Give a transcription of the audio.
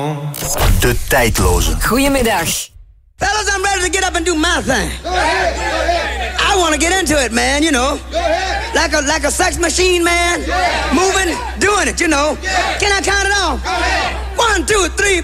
De tijdloze. Goedemiddag. Fellas, I'm ready to get up and do my thing. I want to get into it, man, you know. Like a sex machine, man. Moving, doing it, you know. Can I count it off? 1, 2, 3.